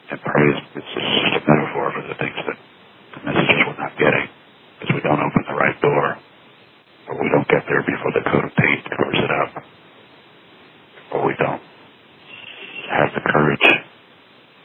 And probably it's just a metaphor for the things that the messages we're not getting.